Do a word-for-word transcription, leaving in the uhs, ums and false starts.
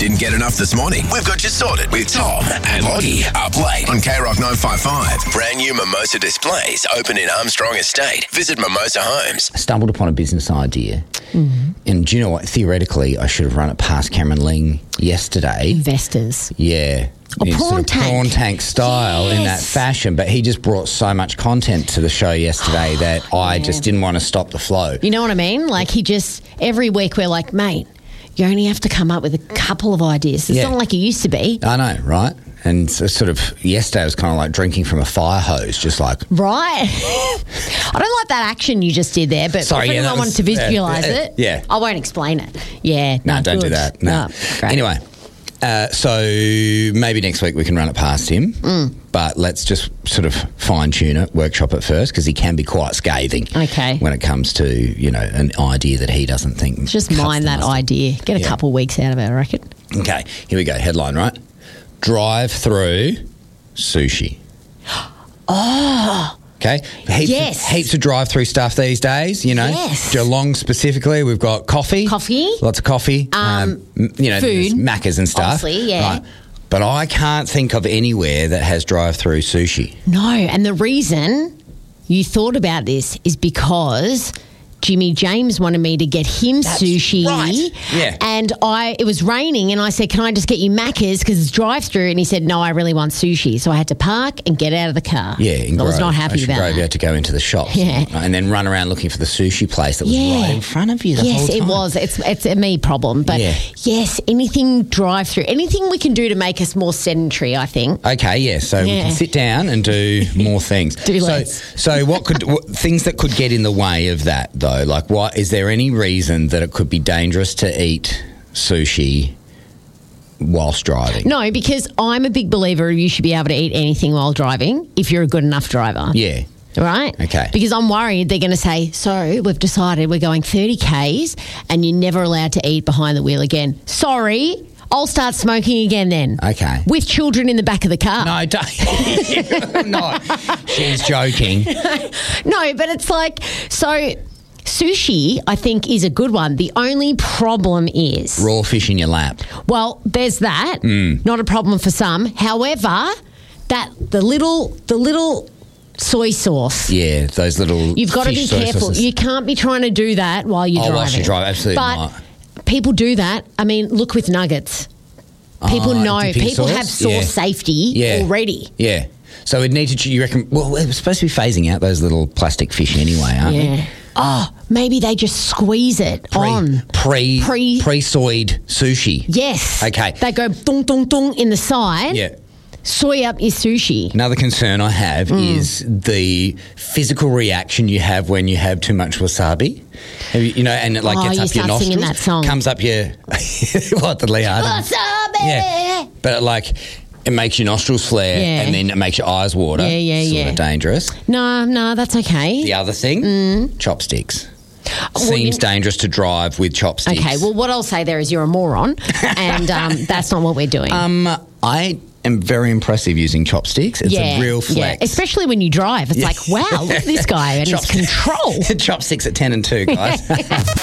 Didn't get enough this morning? We've got you sorted with Tom and Lottie up late on K Rock nine five five. Brand new Mimosa displays open in Armstrong Estate. Visit Mimosa Homes. I stumbled upon a business idea. Mm-hmm. And do you know what? Theoretically, I should have run it past Cameron Ling yesterday. Investors. Yeah. A in prawn sort of tank. prawn tank style Yes. in that fashion. But he just brought so much content to the show yesterday that I Yeah. just didn't want to stop the flow. You know what I mean? Like he just, every week we're like, mate, you only have to come up with a couple of ideas. It's Yeah. not like it used to be. I know, right? And so sort of yesterday was kind of like drinking from a fire hose, just like... Right. I don't like that action you just did there, but Sorry, if yeah, anyone that was- wanted to visualise yeah, it, yeah. I won't explain it. Yeah. No, No, don't do good. that. No. great. Anyway, uh, so maybe next week we can run it past him, mm. but let's just sort of fine-tune it, workshop it first, because he can be quite scathing Okay. when it comes to, you know, an idea that he doesn't think... Just cuts mind the that mustard. idea. Get a Yeah. couple of weeks out of it, I reckon. Okay, here we go. Headline, right? Drive through sushi. Oh. Okay. Heaps, Yes. of, heaps of drive-through stuff these days, you know. Yes. Geelong specifically, we've got coffee. Coffee. Lots of coffee. Um, m- you know, food. there's Maccas and stuff. Obviously, yeah. Right. But I can't think of anywhere that has drive-through sushi. No, and the reason you thought about this is because Jimmy James wanted me to get him That's sushi. right. Yeah. And I it was raining and I said, can I just get you Macca's because it's drive-through? And he said, no, I really want sushi. So I had to park and get out of the car. Yeah, in I was Grove. not happy Ocean about Grove, that. you had to go into the shops Yeah. and then run around looking for the sushi place that was Yeah. right in front of you the yes, whole time. it was. It's it's a me problem. But Yeah. yes, anything drive-through, anything we can do to make us more sedentary, I think. Okay, yeah. So we Yeah. can sit down and do more things. Do so, less. so what could what, things that could get in the way of that though? Like, what is there any reason that it could be dangerous to eat sushi whilst driving? No, because I'm a big believer you should be able to eat anything while driving if you're a good enough driver. Yeah. Right? Okay. Because I'm worried they're going to say, so we've decided we're going thirty kays and you're never allowed to eat behind the wheel again. Sorry, I'll start smoking again then. Okay. With children in the back of the car. No, don't. No, she's joking. No, but it's like, so sushi, I think, is a good one. The only problem is, Raw fish in your lap. well, there's that. Mm. Not a problem for some. However, that the little, the little soy sauce. Yeah, those little. You've got to fish be soy careful. sauces. You can't be trying to do that while you're Oh, driving. whilst you drive, absolutely but not. people do that. I mean, look with nuggets. People Oh, know. dipping People sauce? have sauce Yeah. safety Yeah. already. Yeah. So we'd need to, you reckon, well, we're supposed to be phasing out those little plastic fish anyway, aren't we? Yeah. Oh, maybe they just squeeze it Pre, on. pre, Pre- pre-soyed sushi. Yes. Okay. They go dong, dong, dong in the side. Yeah. Soy up your sushi. Another concern I have Mm. is the physical reaction you have when you have too much wasabi. Have you, you know, and it like Oh, gets you up your start singing nostrils, that song. comes up your what the Lee Arden. Wasabi! Yeah, but it, like it makes your nostrils flare, Yeah. and then it makes your eyes water. Yeah, yeah, sort yeah. of dangerous. No, no, that's okay. The other thing, chopsticks. Well, Seems you- dangerous to drive with chopsticks. Okay, well, what I'll say there is you're a moron, and um, that's not what we're doing. um, I am very impressive using chopsticks. It's yeah, a real flex. Yeah, especially when you drive. It's Yeah. like, wow, look at this guy and his Chops- control. Chopsticks at ten and two, guys.